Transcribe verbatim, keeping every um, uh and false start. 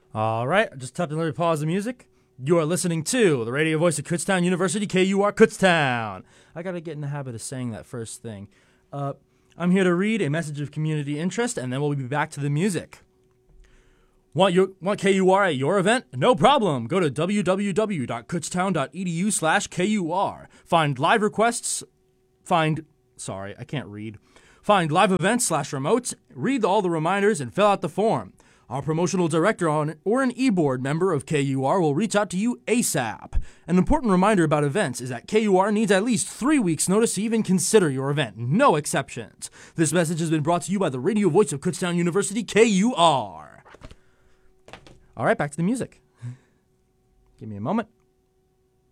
All right, just tap to let me pause the music. You are listening to the radio voice of Kutztown University, K U R Kutztown. I got to get in the habit of saying that first thing. Uh, I'm here to read a message of community interest, and then we'll be back to the music. Want your want K U R at your event? No problem. Go to w w w dot kutztown dot e d u slash K U R. Find live requests. Find, sorry, I can't read. Find live events slash remotes. Read all the reminders and fill out the form. Our promotional director on or an e-board member of K U R will reach out to you ASAP. An important reminder about events is that K U R needs at least three weeks' notice to even consider your event. No exceptions. This message has been brought to you by the radio voice of Kutztown University, K U R. All right, back to the music. Give me a moment.